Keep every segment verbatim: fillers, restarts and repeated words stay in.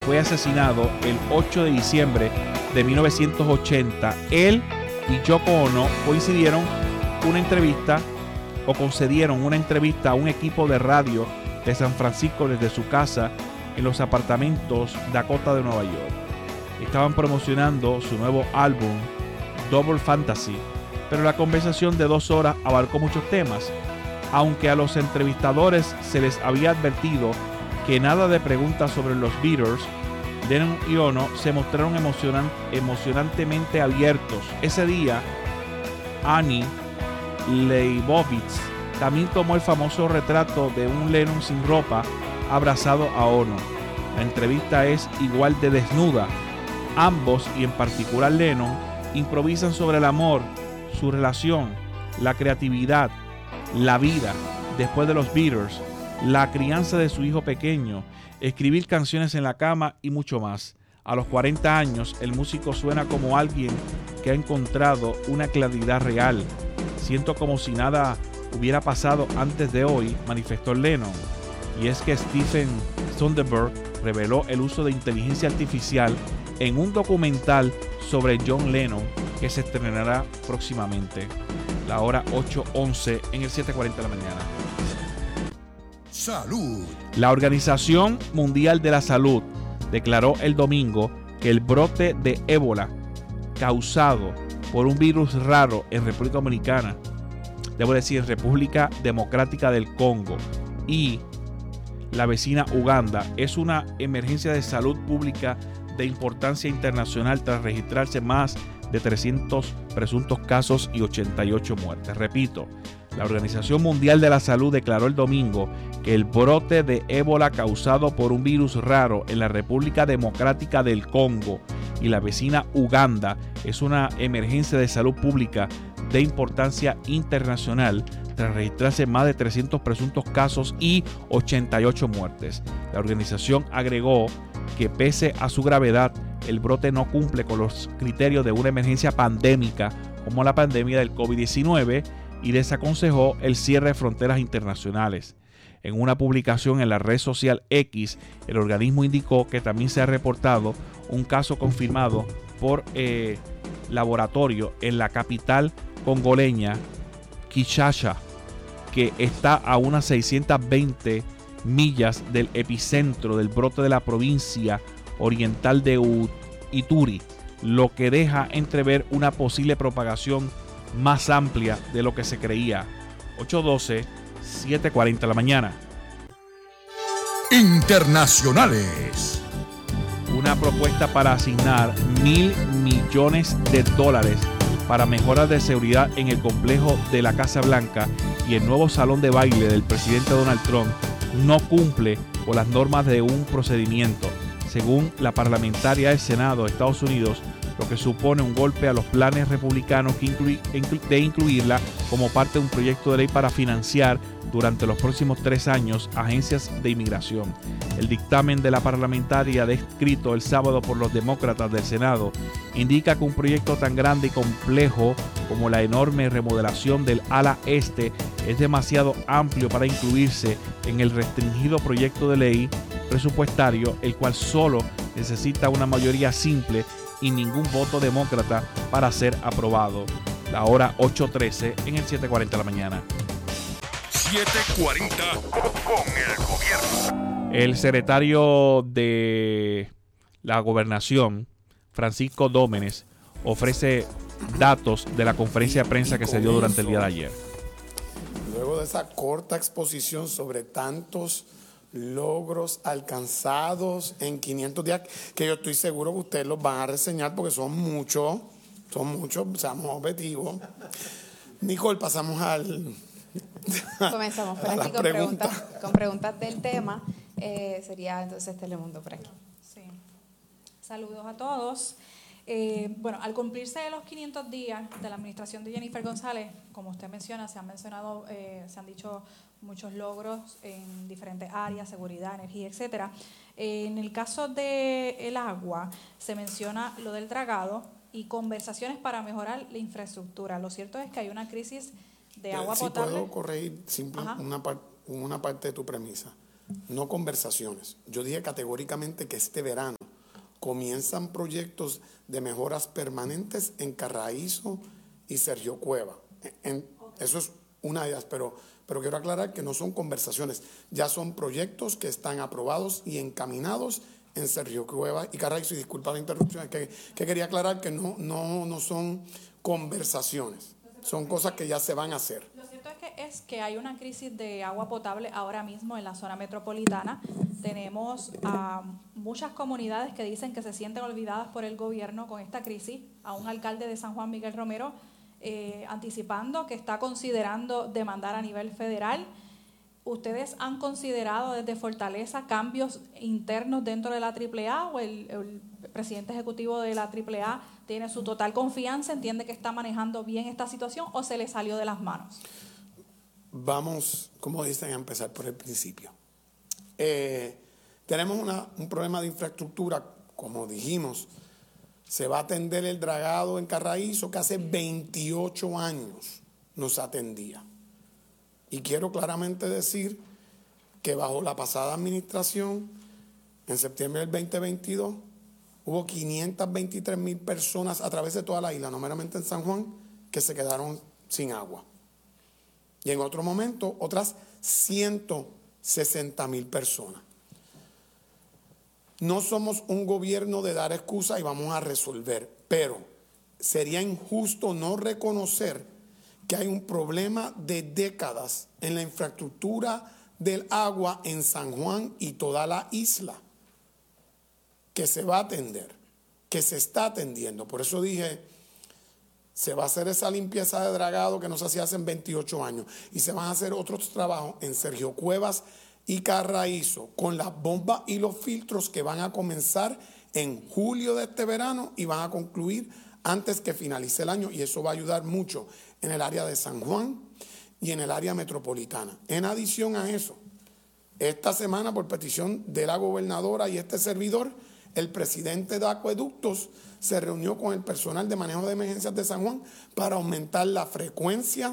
fue asesinado el ocho de diciembre de mil novecientos ochenta. Él y Yoko Ono coincidieron una entrevista o concedieron una entrevista a un equipo de radio de San Francisco desde su casa en los apartamentos Dakota de Nueva York. Estaban promocionando su nuevo álbum Double Fantasy, pero la conversación de dos horas abarcó muchos temas. Aunque a los entrevistadores se les había advertido que nada de preguntas sobre los Beatles, Lennon y Ono se mostraron emocionan- emocionantemente abiertos. Ese día, Annie Leibovitz también tomó el famoso retrato de un Lennon sin ropa abrazado a Ono. La entrevista es igual de desnuda. Ambos, y en particular Lennon, improvisan sobre el amor, su relación, la creatividad, la vida después de los Beatles, la crianza de su hijo pequeño, escribir canciones en la cama y mucho más. A los cuarenta años, el músico suena como alguien que ha encontrado una claridad real. Siento como si nada hubiera pasado antes de hoy, manifestó Lennon. Y es que Stephen Soderbergh reveló el uso de inteligencia artificial en un documental sobre John Lennon que se estrenará próximamente. La hora ocho once en el siete cuarenta de la mañana. Salud. La Organización Mundial de la Salud declaró el domingo que el brote de ébola causado por un virus raro en República Dominicana, debo decir República Democrática del Congo y la vecina Uganda, es una emergencia de salud pública de importancia internacional tras registrarse más de trescientos presuntos casos y ochenta y ocho muertes. Repito, la Organización Mundial de la Salud declaró el domingo que el brote de ébola causado por un virus raro en la República Democrática del Congo y la vecina Uganda es una emergencia de salud pública de importancia internacional tras registrarse más de trescientos presuntos casos y ochenta y ocho muertes. La organización agregó que pese a su gravedad, el brote no cumple con los criterios de una emergencia pandémica como la pandemia del COVID diecinueve y desaconsejó el cierre de fronteras internacionales. En una publicación en la red social X, el organismo indicó que también se ha reportado un caso confirmado por eh, laboratorio en la capital congoleña, Kinshasa, que está a unas seiscientas veinte millas del epicentro del brote de la provincia oriental de Ituri, lo que deja entrever una posible propagación más amplia de lo que se creía. ocho doce, siete cuarenta de la mañana. Internacionales. Una propuesta para asignar mil millones de dólares para mejoras de seguridad en el complejo de la Casa Blanca y el nuevo salón de baile del presidente Donald Trump no cumple con las normas de un procedimiento, según la parlamentaria del Senado de Estados Unidos, lo que supone un golpe a los planes republicanos que incluy, inclu, de incluirla como parte de un proyecto de ley para financiar durante los próximos tres años agencias de inmigración. El dictamen de la parlamentaria descrito el sábado por los demócratas del Senado indica que un proyecto tan grande y complejo como la enorme remodelación del ala este es demasiado amplio para incluirse en el restringido proyecto de ley presupuestario, el cual solo necesita una mayoría simple y ningún voto demócrata para ser aprobado. La hora ocho trece en el siete cuarenta de la mañana. siete cuarenta con el gobierno. El secretario de la Gobernación, Francisco Dómenes, ofrece datos de la conferencia de prensa que se dio durante el día de ayer. Luego de esa corta exposición sobre tantos logros alcanzados en quinientos días, que yo estoy seguro que ustedes los van a reseñar porque son muchos, son muchos, seamos objetivos. Nicole, pasamos al... Comenzamos por aquí con preguntas, con preguntas del tema. Eh, sería entonces Telemundo por aquí. Sí. Saludos a todos. Eh, bueno, al cumplirse los quinientos días de la administración de Jennifer González, como usted menciona, se han mencionado, eh, se han dicho muchos logros en diferentes áreas, seguridad, energía, etcétera. Eh, en el caso del agua, se menciona lo del dragado y conversaciones para mejorar la infraestructura. Lo cierto es que hay una crisis de agua si potable. puedo corregir simple, una, par, una parte de tu premisa. no conversaciones. Yo dije categóricamente que este verano comienzan proyectos de mejoras permanentes en Carraízo y Sergio Cueva. En, eso es una de ellas, pero, pero quiero aclarar que no son conversaciones, ya son proyectos que están aprobados y encaminados en Sergio Cueva y Carraízo. Y disculpa la interrupción, es que, que quería aclarar que no, no, no son conversaciones, son cosas que ya se van a hacer. Lo cierto es que, es que hay una crisis de agua potable ahora mismo en la zona metropolitana. Tenemos a muchas comunidades que dicen que se sienten olvidadas por el gobierno con esta crisis. A un alcalde de San Juan, Miguel Romero, eh, anticipando que está considerando demandar a nivel federal. ¿Ustedes han considerado desde Fortaleza cambios internos dentro de la triple A o el, el presidente ejecutivo de la triple A tiene su total confianza, entiende que está manejando bien esta situación o se le salió de las manos? Vamos, como dicen, a empezar por el principio. Eh, tenemos una, un problema de infraestructura, como dijimos, se va a atender el dragado en Carraízo que hace veintiocho años nos atendía. Y quiero claramente decir que bajo la pasada administración, en septiembre del veinte veintidós, hubo quinientas veintitrés mil personas a través de toda la isla, no meramente en San Juan, que se quedaron sin agua. Y en otro momento, otras ciento sesenta mil personas. No somos un gobierno de dar excusas y vamos a resolver, pero sería injusto no reconocer que hay un problema de décadas en la infraestructura del agua en San Juan y toda la isla, que se va a atender, que se está atendiendo. Por eso dije, se va a hacer esa limpieza de dragado que no se hacía hace veintiocho años y se van a hacer otros trabajos en Sergio Cuevas y Carraízo con las bombas y los filtros que van a comenzar en julio de este verano y van a concluir antes que finalice el año, y eso va a ayudar mucho en el área de San Juan y en el área metropolitana. En adición a eso, esta semana, por petición de la gobernadora y este servidor, el presidente de Acueductos se reunió con el personal de manejo de emergencias de San Juan para aumentar la frecuencia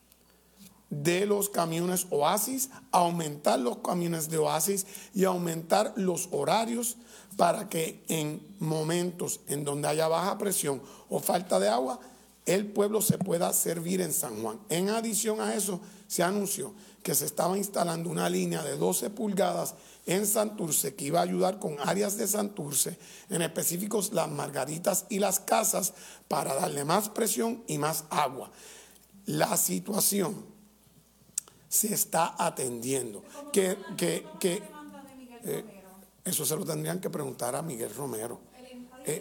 de los camiones Oasis, aumentar los camiones de Oasis y aumentar los horarios para que en momentos en donde haya baja presión o falta de agua, el pueblo se pueda servir en San Juan. En adición a eso, se anunció que se estaba instalando una línea de doce pulgadas en Santurce que iba a ayudar con áreas de Santurce, en específicos las Margaritas y las Casas, para darle más presión y más agua. La situación se está atendiendo. Que, que, que, eh, eso se lo tendrían que preguntar a Miguel Romero. Eh,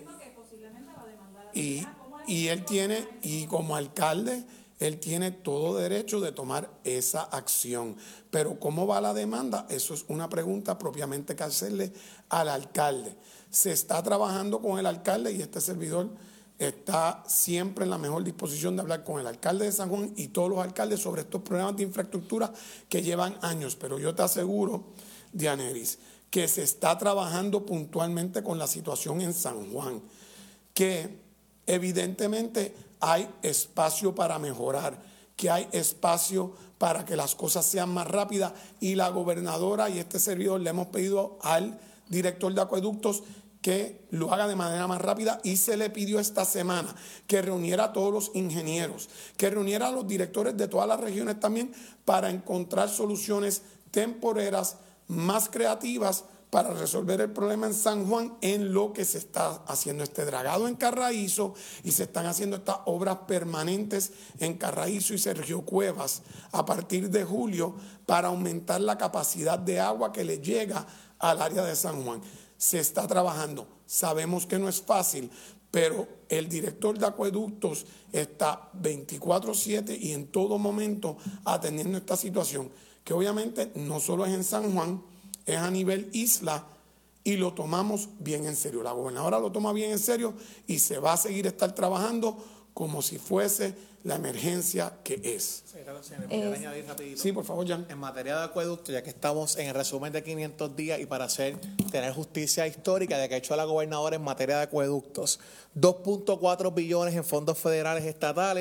y, y él tiene, y como alcalde, él tiene todo derecho de tomar esa acción. Pero ¿cómo va la demanda? Eso es una pregunta propiamente que hacerle al alcalde. Se está trabajando con el alcalde y este servidor está siempre en la mejor disposición de hablar con el alcalde de San Juan y todos los alcaldes sobre estos problemas de infraestructura que llevan años. Pero yo te aseguro, Dianeris, que se está trabajando puntualmente con la situación en San Juan, que evidentemente hay espacio para mejorar, que hay espacio para que las cosas sean más rápidas, y la gobernadora y este servidor le hemos pedido al director de Acueductos que lo haga de manera más rápida, y se le pidió esta semana que reuniera a todos los ingenieros, que reuniera a los directores de todas las regiones también, para encontrar soluciones temporeras más creativas para resolver el problema en San Juan, en lo que se está haciendo este dragado en Carraízo y se están haciendo estas obras permanentes en Carraízo y Sergio Cuevas a partir de julio, para aumentar la capacidad de agua que le llega al área de San Juan. Se está trabajando, sabemos que no es fácil, pero el director de Acueductos está veinticuatro siete y en todo momento atendiendo esta situación, que obviamente no solo es en San Juan, es a nivel isla, y lo tomamos bien en serio. La gobernadora lo toma bien en serio y se va a seguir estar trabajando como si fuese la emergencia que es. Sí, claro, sí, ¿me puede añadir rapidito? Sí, por favor, Jan. En materia de acueducto, ya que estamos en el resumen de quinientos días y para hacer tener justicia histórica de que ha hecho la gobernadora en materia de acueductos, dos punto cuatro billones en fondos federales estatales,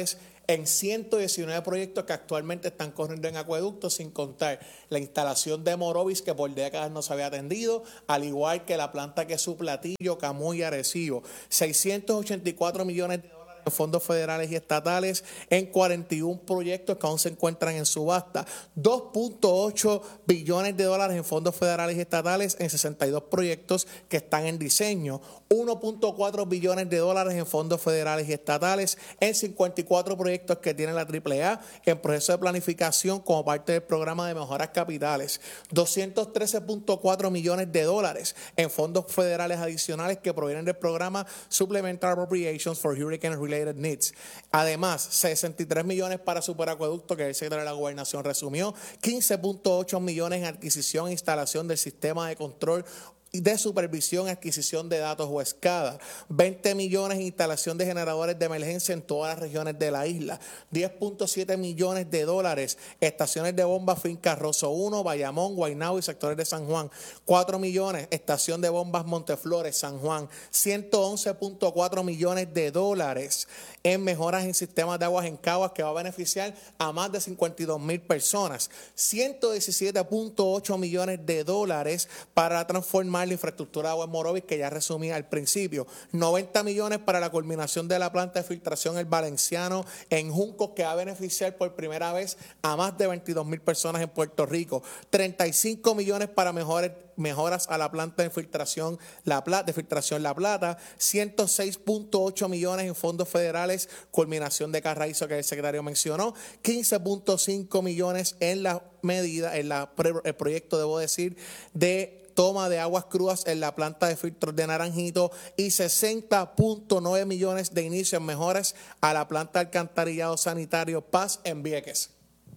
en ciento diecinueve proyectos que actualmente están corriendo en acueductos, sin contar la instalación de Morovis, que por décadas no se había atendido, al igual que la planta que su Platillo, Camuy y Arecibo. seiscientos ochenta y cuatro millones de dólares en fondos federales y estatales en cuarenta y uno proyectos que aún se encuentran en subasta, dos punto ocho billones de dólares en fondos federales y estatales en sesenta y dos proyectos que están en diseño, uno punto cuatro billones de dólares en fondos federales y estatales en cincuenta y cuatro proyectos que tiene la triple A en proceso de planificación como parte del programa de mejoras capitales, doscientos trece punto cuatro millones de dólares en fondos federales adicionales que provienen del programa Supplemental Appropriations for Hurricane Related Needs. Además, sesenta y tres millones para superacueducto, que el secretario de la Gobernación resumió, quince punto ocho millones en adquisición e instalación del sistema de control de supervisión y adquisición de datos o SCADA, veinte millones en instalación de generadores de emergencia en todas las regiones de la isla, diez punto siete millones de dólares, estaciones de bombas Finca Rosso uno, Bayamón, Guaynabo y sectores de San Juan, cuatro millones, estación de bombas Monteflores, San Juan, ciento once punto cuatro millones de dólares en mejoras en sistemas de aguas en Caguas que va a beneficiar a más de cincuenta y dos mil personas, ciento diecisiete punto ocho millones de dólares para transformar la infraestructura de agua en Morovis, que ya resumí al principio, noventa millones para la culminación de la planta de filtración El Valenciano en Juncos, que va a beneficiar por primera vez a más de veintidós mil personas en Puerto Rico, treinta y cinco millones para mejores mejoras a la planta de filtración La Plata, de filtración La Plata, ciento seis punto ocho millones en fondos federales, culminación de Carraízo, que el secretario mencionó, quince punto cinco millones en la medida, en la pre, el proyecto, debo decir, de toma de aguas crudas en la planta de filtros de Naranjito y sesenta punto nueve millones de inicio en mejoras a la planta de alcantarillado sanitario Paz en Vieques.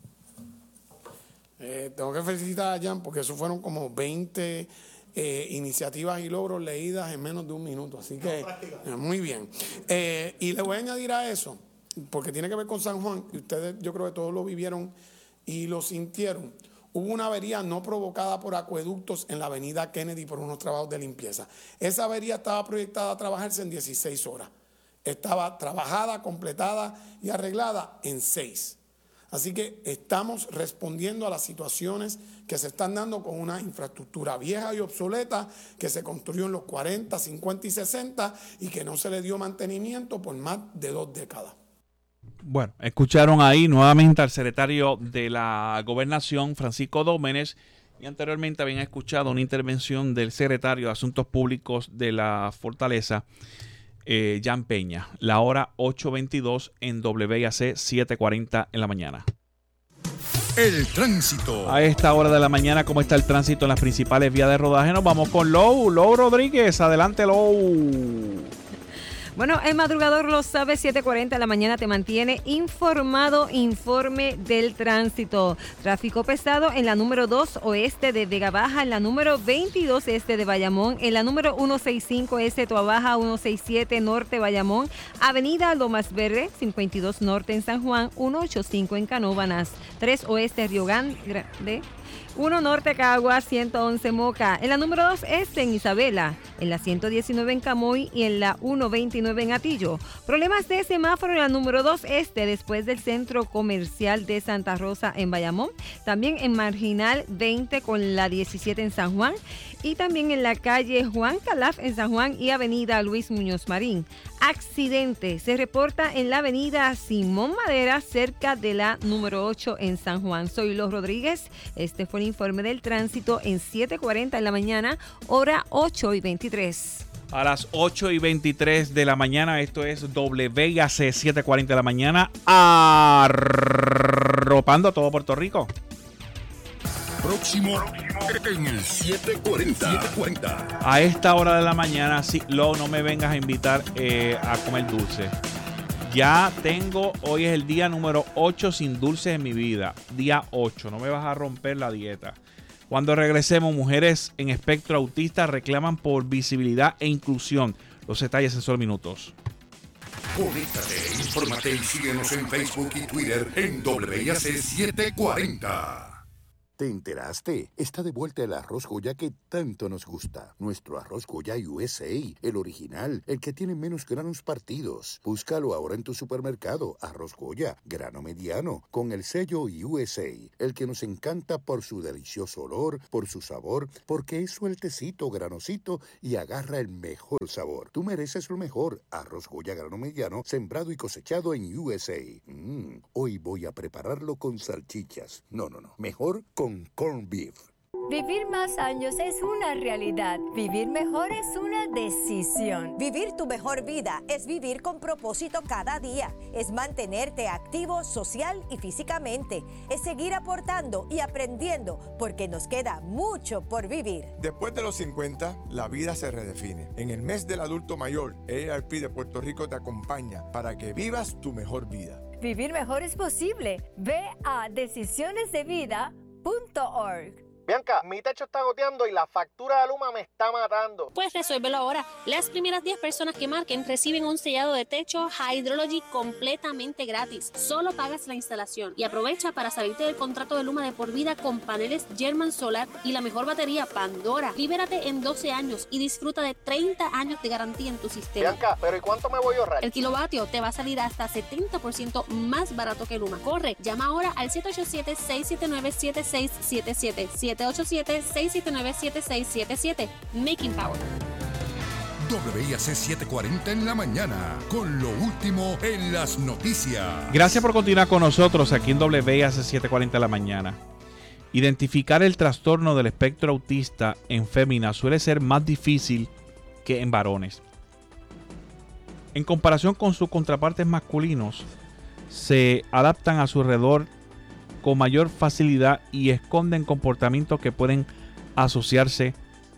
Eh, tengo que felicitar a Jan porque eso fueron como veinte eh, iniciativas y logros leídas en menos de un minuto. Así que eh, muy bien. Eh, y le voy a añadir a eso, porque tiene que ver con San Juan, y ustedes yo creo que todos lo vivieron y lo sintieron. Hubo una avería no provocada por acueductos en la avenida Kennedy por unos trabajos de limpieza. Esa avería estaba proyectada a trabajarse en dieciséis horas. Estaba trabajada, completada y arreglada en seis. Así que estamos respondiendo a las situaciones que se están dando con una infraestructura vieja y obsoleta que se construyó en los cuarenta, cincuenta y sesenta y que no se le dio mantenimiento por más de dos décadas. Bueno, escucharon ahí nuevamente al secretario de la Gobernación, Francisco Dómenes, y anteriormente habían escuchado una intervención del secretario de Asuntos Públicos de la Fortaleza, eh, Jan Peña. La hora ocho veintidós en W A C setecientos cuarenta en la mañana. El tránsito. A esta hora de la mañana, ¿cómo está el tránsito en las principales vías de rodaje? Nos vamos con Lou, Lou Rodríguez. Adelante, Lou. Bueno, el madrugador lo sabe, siete cuarenta de la mañana te mantiene informado, informe del tránsito. Tráfico pesado en la número dos oeste de Vega Baja, en la número veintidós este de Bayamón, en la número ciento sesenta y cinco este Toa Baja, ciento sesenta y siete norte Bayamón, Avenida Lomas Verde, cincuenta y dos norte en San Juan, ciento ochenta y cinco en Canóvanas, tres oeste Río Grande, uno norte Caguas, ciento once Moca, en la número dos este en Isabela, en la ciento diecinueve en Camoy y en la ciento veintinueve en Atillo. Problemas de semáforo en la número dos este después del centro comercial de Santa Rosa en Bayamón, también en Marginal veinte con la diecisiete en San Juan y también en la calle Juan Calaf en San Juan y avenida Luis Muñoz Marín. Accidente se reporta en la avenida Simón Madera cerca de la número ocho en San Juan. Soy Los Rodríguez, este fue el informe del tránsito en siete cuarenta en la mañana, hora ocho y veintitrés. A las ocho y veintitrés de la mañana, esto es W A C setecientos cuarenta de la mañana, arropando a todo Puerto Rico. Próximo en el setecientos cuarenta. A esta hora de la mañana, sí, Lo, no me vengas a invitar eh, a comer dulce. Ya tengo, hoy es el día número ocho sin dulces en mi vida. Día ocho, no me vas a romper la dieta. Cuando regresemos, mujeres en espectro autista reclaman por visibilidad e inclusión. Los detalles en solo minutos. Conéctate, infórmate y síguenos en Facebook y Twitter en W A C setecientos cuarenta. ¿Te enteraste? Está de vuelta el arroz Goya que tanto nos gusta. Nuestro arroz Goya U S A, el original, el que tiene menos granos partidos. Búscalo ahora en tu supermercado. Arroz Goya, grano mediano, con el sello U S A, el que nos encanta por su delicioso olor, por su sabor, porque es sueltecito, granosito y agarra el mejor sabor. Tú mereces lo mejor. Arroz Goya, grano mediano, sembrado y cosechado en U S A. Mm, hoy voy a prepararlo con salchichas. No, no, no. Mejor con corned beef. Vivir más años es una realidad. Vivir mejor es una decisión. Vivir tu mejor vida es vivir con propósito cada día. Es mantenerte activo social y físicamente. Es seguir aportando y aprendiendo porque nos queda mucho por vivir. Después de los cincuenta, la vida se redefine. En el mes del adulto mayor, A A R P de Puerto Rico te acompaña para que vivas tu mejor vida. Vivir mejor es posible. Ve a decisiones de vida punto org. Bianca, mi techo está goteando y la factura de Luma me está matando. Pues resuélvelo ahora. Las primeras diez personas que marquen reciben un sellado de techo Hydrology completamente gratis. Solo pagas la instalación y aprovecha para salirte del contrato de Luma de por vida con paneles German Solar y la mejor batería Pandora. Libérate en doce años y disfruta de treinta años de garantía en tu sistema. Bianca, ¿pero y cuánto me voy a ahorrar? El kilovatio te va a salir hasta setenta por ciento más barato que Luma. Corre, llama ahora al siete ocho siete, seis siete nueve, siete seis siete siete. siete ocho siete, seis siete nueve, siete seis siete siete. Making Power. W I A C setecientos cuarenta en la mañana, con lo último en las noticias. Gracias por continuar con nosotros aquí en W I A C setecientos cuarenta en la mañana. Identificar el trastorno del espectro autista en féminas suele ser más difícil que en varones. En comparación con sus contrapartes masculinos, se adaptan a su alrededor con mayor facilidad y esconden comportamientos que pueden asociarse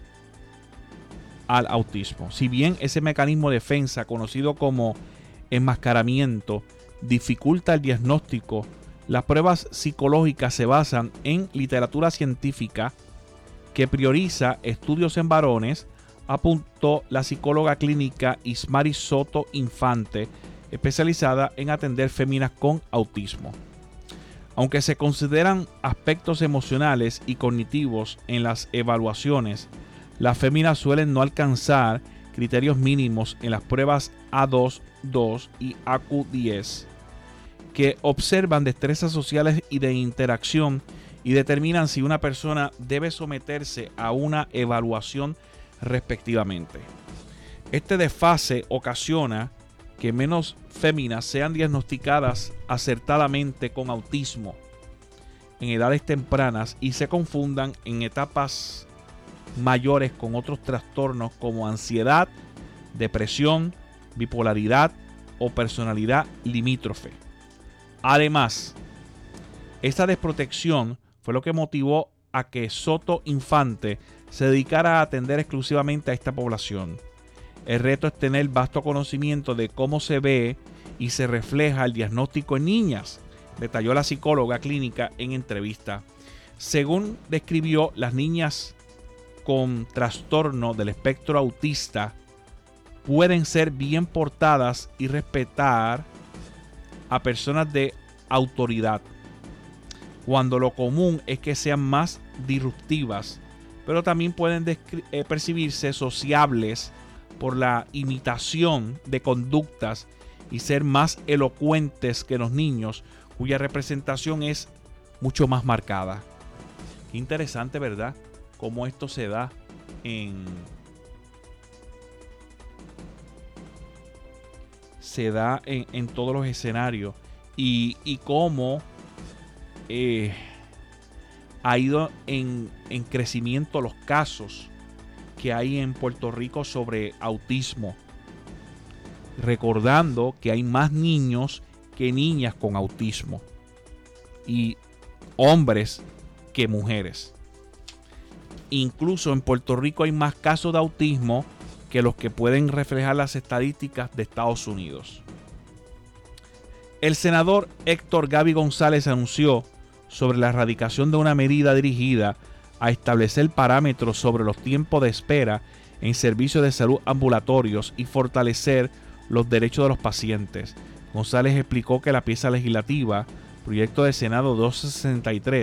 al autismo. Si bien ese mecanismo de defensa, conocido como enmascaramiento, dificulta el diagnóstico, las pruebas psicológicas se basan en literatura científica que prioriza estudios en varones, apuntó la psicóloga clínica Ismari Soto Infante, especializada en atender féminas con autismo. Aunque se consideran aspectos emocionales y cognitivos en las evaluaciones, las féminas suelen no alcanzar criterios mínimos en las pruebas A dos dos y A Q diez, que observan destrezas sociales y de interacción y determinan si una persona debe someterse a una evaluación respectivamente. Este desfase ocasiona que menos féminas sean diagnosticadas acertadamente con autismo en edades tempranas y se confundan en etapas mayores con otros trastornos como ansiedad, depresión, bipolaridad o personalidad limítrofe. Además, esta desprotección fue lo que motivó a que Soto Infante se dedicara a atender exclusivamente a esta población. El reto es tener vasto conocimiento de cómo se ve y se refleja el diagnóstico en niñas, detalló la psicóloga clínica en entrevista. Según describió, las niñas con trastorno del espectro autista pueden ser bien portadas y respetar a personas de autoridad, cuando lo común es que sean más disruptivas, pero también pueden eh, percibirse sociables por la imitación de conductas y ser más elocuentes que los niños, cuya representación es mucho más marcada. Qué interesante, ¿verdad? Cómo esto se da en se da en, en todos los escenarios y, y cómo eh, ha ido en, en crecimiento los casos que hay en Puerto Rico sobre autismo, recordando que hay más niños que niñas con autismo y hombres que mujeres. Incluso en Puerto Rico hay más casos de autismo que los que pueden reflejar las estadísticas de Estados Unidos. El senador Héctor Gaby González anunció sobre la erradicación de una medida dirigida a establecer parámetros sobre los tiempos de espera en servicios de salud ambulatorios y fortalecer los derechos de los pacientes. González explicó que la pieza legislativa, proyecto de Senado doscientos sesenta y tres,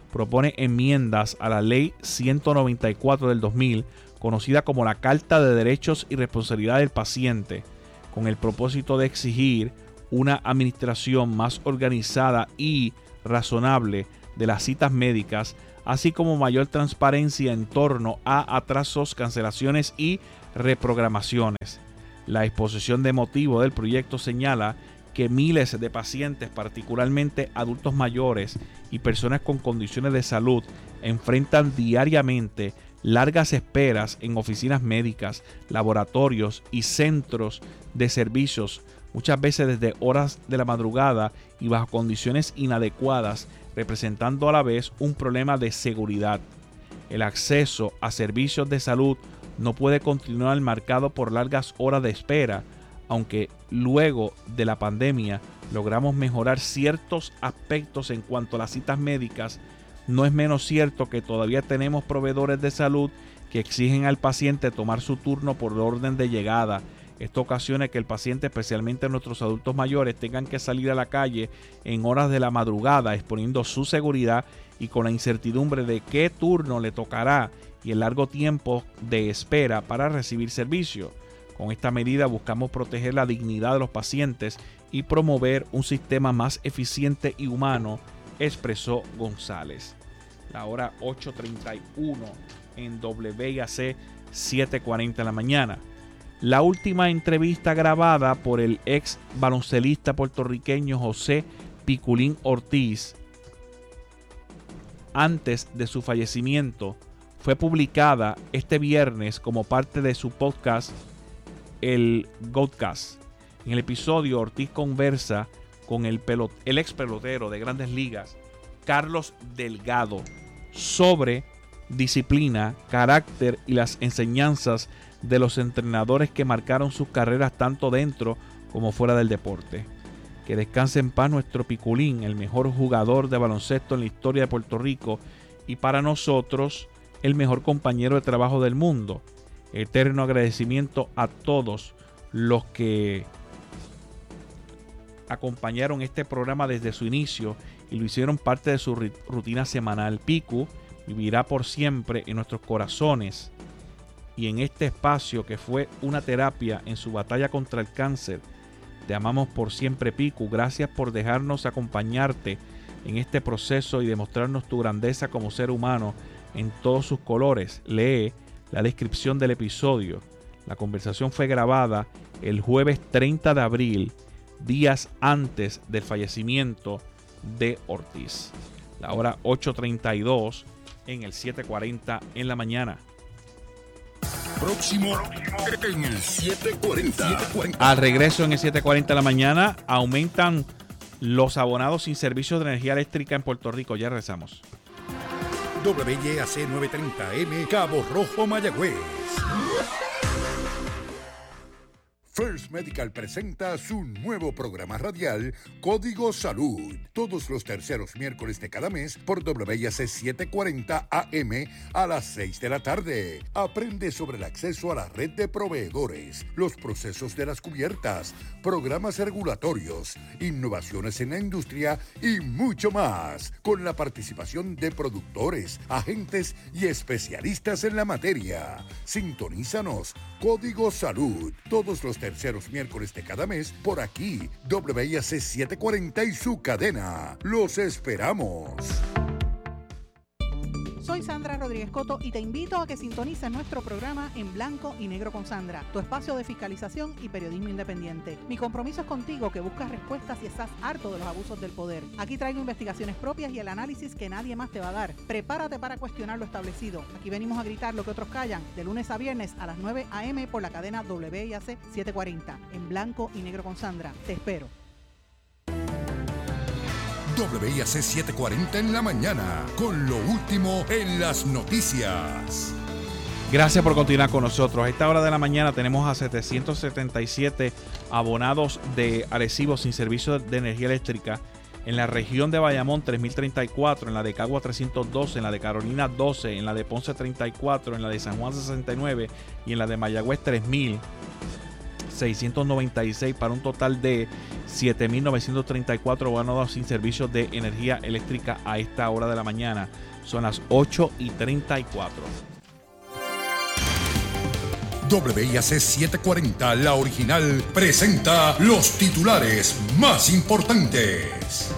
propone enmiendas a la Ley ciento noventa y cuatro del dos mil, conocida como la Carta de Derechos y Responsabilidad del Paciente, con el propósito de exigir una administración más organizada y razonable de las citas médicas, así como mayor transparencia en torno a atrasos, cancelaciones y reprogramaciones. La exposición de motivo del proyecto señala que miles de pacientes, particularmente adultos mayores y personas con condiciones de salud, enfrentan diariamente largas esperas en oficinas médicas, laboratorios y centros de servicios, muchas veces desde horas de la madrugada y bajo condiciones inadecuadas, representando a la vez un problema de seguridad. El acceso a servicios de salud no puede continuar marcado por largas horas de espera, aunque luego de la pandemia logramos mejorar ciertos aspectos en cuanto a las citas médicas. No es menos cierto que todavía tenemos proveedores de salud que exigen al paciente tomar su turno por orden de llegada. Esto ocasiona que el paciente, especialmente nuestros adultos mayores, tengan que salir a la calle en horas de la madrugada, exponiendo su seguridad y con la incertidumbre de qué turno le tocará y el largo tiempo de espera para recibir servicio. Con esta medida buscamos proteger la dignidad de los pacientes y promover un sistema más eficiente y humano, expresó González. La hora ocho treinta y uno en W I A C siete cuarenta en la mañana. La última entrevista grabada por el ex baloncelista puertorriqueño José Piculín Ortiz antes de su fallecimiento fue publicada este viernes como parte de su podcast El Godcast. En el episodio, Ortiz conversa con el, pelot- el ex pelotero de Grandes Ligas Carlos Delgado sobre disciplina, carácter y las enseñanzas de los entrenadores que marcaron sus carreras tanto dentro como fuera del deporte. Que descanse en paz nuestro Piculín, el mejor jugador de baloncesto en la historia de Puerto Rico y para nosotros el mejor compañero de trabajo del mundo. Eterno agradecimiento a todos los que acompañaron este programa desde su inicio y lo hicieron parte de su rutina semanal. Picu vivirá por siempre en nuestros corazones y en este espacio que fue una terapia en su batalla contra el cáncer. Te amamos por siempre, Picu. Gracias por dejarnos acompañarte en este proceso y demostrarnos tu grandeza como ser humano en todos sus colores. Lee la descripción del episodio. La conversación fue grabada el jueves treinta de abril, días antes del fallecimiento de Ortiz. La hora ocho treinta y dos en el siete cuarenta en la mañana. Próximo en el siete cuarenta. Al regreso en el siete cuarenta de la mañana, aumentan los abonados sin servicios de energía eléctrica en Puerto Rico. Ya regresamos. W I A C novecientos treinta M, Cabo Rojo, Mayagüez. First Medical presenta su nuevo programa radial Código Salud, todos los terceros miércoles de cada mes por W I A C setecientos cuarenta A M a las seis de la tarde. Aprende sobre el acceso a la red de proveedores, los procesos de las cubiertas, programas regulatorios, innovaciones en la industria y mucho más, con la participación de productores, agentes y especialistas en la materia. Sintonízanos, Código Salud, todos los terceros miércoles de cada mes por aquí, W I A C setecientos cuarenta y su cadena. Los esperamos. Soy Sandra Rodríguez Coto y te invito a que sintonices nuestro programa En Blanco y Negro con Sandra, tu espacio de fiscalización y periodismo independiente. Mi compromiso es contigo, que buscas respuestas y estás harto de los abusos del poder. Aquí traigo investigaciones propias y el análisis que nadie más te va a dar. Prepárate para cuestionar lo establecido. Aquí venimos a gritar lo que otros callan, de lunes a viernes a las nueve a eme por la cadena W I A C setecientos cuarenta. En Blanco y Negro con Sandra. Te espero. W I A C setecientos cuarenta en la mañana, con lo último en las noticias. Gracias por continuar con nosotros. A esta hora de la mañana tenemos a setecientos setenta y siete abonados de Arecibo sin servicio de energía eléctrica. En la región de Bayamón, tres mil treinta y cuatro, en la de Cagua trescientos doce, en la de Carolina doce, en la de Ponce treinta y cuatro, en la de San Juan sesenta y nueve y en la de Mayagüez tres mil seiscientos noventa y seis, para un total de siete mil novecientos treinta y cuatro abonados sin servicios de energía eléctrica a esta hora de la mañana. Son las ocho y treinta y cuatro. W I A C setecientos cuarenta, la original, presenta los titulares más importantes.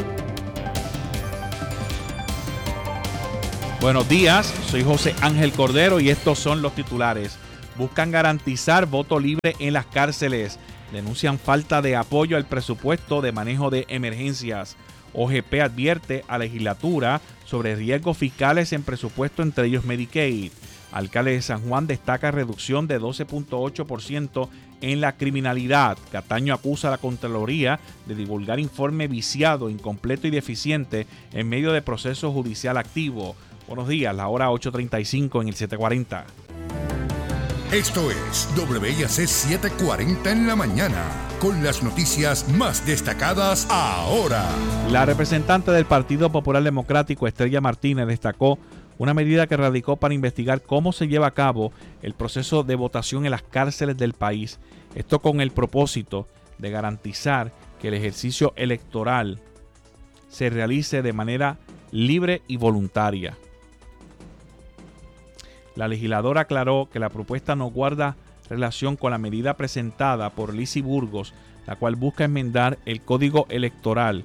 Buenos días, soy José Ángel Cordero y estos son los titulares. Buscan garantizar voto libre en las cárceles. Denuncian falta de apoyo al presupuesto de manejo de emergencias. O G P advierte a la legislatura sobre riesgos fiscales en presupuesto, entre ellos Medicaid. Alcalde de San Juan destaca reducción de doce punto ocho por ciento en la criminalidad. Cataño acusa a la Contraloría de divulgar informe viciado, incompleto y deficiente en medio de proceso judicial activo. Buenos días, la hora ocho treinta y cinco en el setecientos cuarenta. Esto es W I A C setecientos cuarenta en la mañana, con las noticias más destacadas ahora. La representante del Partido Popular Democrático, Estrella Martínez, destacó una medida que radicó para investigar cómo se lleva a cabo el proceso de votación en las cárceles del país. Esto con el propósito de garantizar que el ejercicio electoral se realice de manera libre y voluntaria. La legisladora aclaró que la propuesta no guarda relación con la medida presentada por Lizy Burgos, la cual busca enmendar el Código Electoral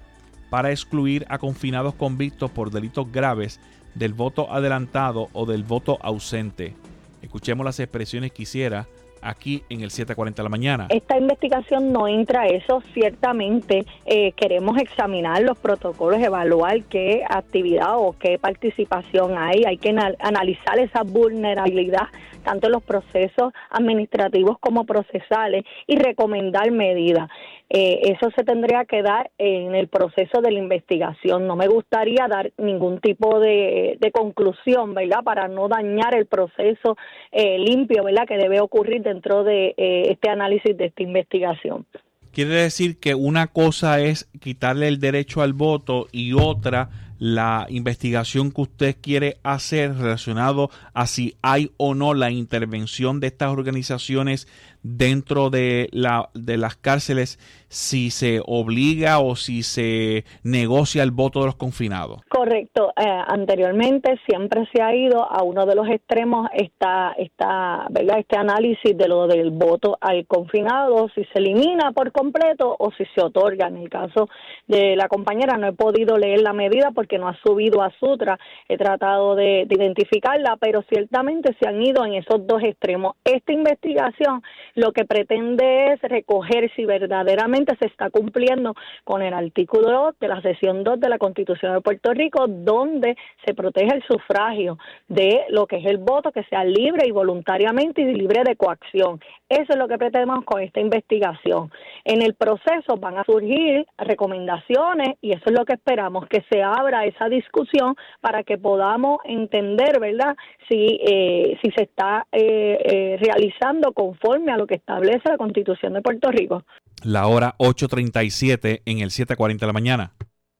para excluir a confinados convictos por delitos graves del voto adelantado o del voto ausente. Escuchemos las expresiones que hiciera aquí en el setecientos cuarenta de la mañana. Esta investigación no entra a eso. Ciertamente eh, queremos examinar los protocolos, evaluar qué actividad o qué participación hay. Hay que anal- analizar esa vulnerabilidad tanto en los procesos administrativos como procesales y recomendar medidas. Eh, eso se tendría que dar en el proceso de la investigación. No me gustaría dar ningún tipo de, de conclusión, ¿verdad?, para no dañar el proceso eh, limpio, ¿verdad?, que debe ocurrir dentro de eh, este análisis de esta investigación. Quiere decir que una cosa es quitarle el derecho al voto y otra la investigación que usted quiere hacer relacionado a si hay o no la intervención de estas organizaciones dentro de la de las cárceles, si se obliga o si se negocia el voto de los confinados. Correcto. Eh, anteriormente siempre se ha ido a uno de los extremos esta, esta, ¿verdad?, este análisis de lo del voto al confinado, si se elimina por completo o si se otorga. En el caso de la compañera no he podido leer la medida porque no ha subido a Sutra, he tratado de, de identificarla, pero ciertamente se han ido en esos dos extremos. Esta investigación lo que pretende es recoger si verdaderamente se está cumpliendo con el artículo dos de la sección dos de la Constitución de Puerto Rico, donde se protege el sufragio de lo que es el voto, que sea libre y voluntariamente y libre de coacción. Eso es lo que pretendemos con esta investigación. En el proceso van a surgir recomendaciones y eso es lo que esperamos, que se abra esa discusión para que podamos entender, ¿verdad?, si, eh, si se está eh, eh, realizando conforme a lo que establece la Constitución de Puerto Rico. La hora ocho treinta y siete en el setecientos cuarenta de la mañana.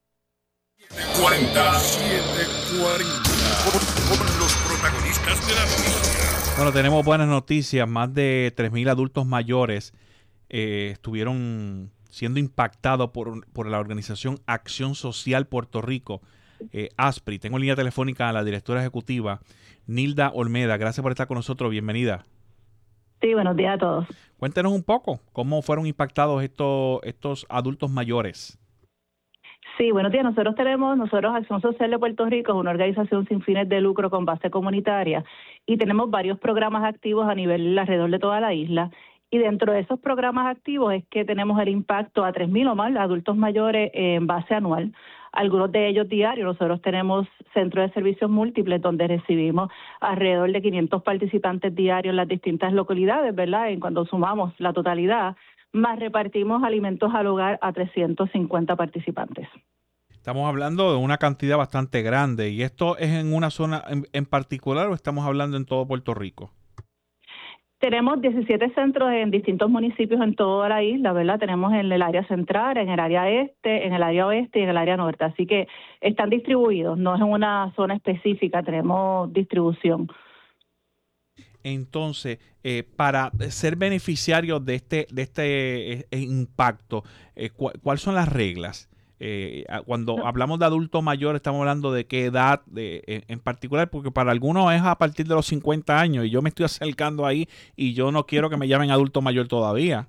cuarenta, setecientos cuarenta, con, con los protagonistas de la noticia. Bueno, tenemos buenas noticias. Más de tres mil adultos mayores eh, estuvieron siendo impactados por, por la organización Acción Social Puerto Rico, eh, ASPRI. Tengo en línea telefónica a la directora ejecutiva, Nilda Olmeda. Gracias por estar con nosotros. Bienvenida. Sí, buenos días a todos. Cuéntenos un poco cómo fueron impactados estos, estos adultos mayores. Sí, buenos días. Nosotros tenemos, nosotros Acción Social de Puerto Rico es una organización sin fines de lucro con base comunitaria y tenemos varios programas activos a nivel alrededor de toda la isla. Y dentro de esos programas activos es que tenemos el impacto a tres mil o más adultos mayores en base anual. Algunos de ellos diarios. Nosotros tenemos centros de servicios múltiples donde recibimos alrededor de quinientos participantes diarios en las distintas localidades, ¿verdad? En cuando sumamos la totalidad, más repartimos alimentos al hogar a trescientos cincuenta participantes. Estamos hablando de una cantidad bastante grande. ¿Y esto es en una zona en, en particular o estamos hablando en todo Puerto Rico? Tenemos diecisiete centros en distintos municipios en toda la isla, ¿verdad? Tenemos en el área central, en el área este, en el área oeste y en el área norte. Así que están distribuidos, no es en una zona específica, tenemos distribución. entonces, eh, para ser beneficiarios de este, de este eh, impacto, eh, cu- ¿cuáles son las reglas? Eh, cuando hablamos de adulto mayor, estamos hablando de qué edad de, en, en particular, porque para algunos es a partir de los cincuenta años y yo me estoy acercando ahí y yo no quiero que me llamen adulto mayor todavía.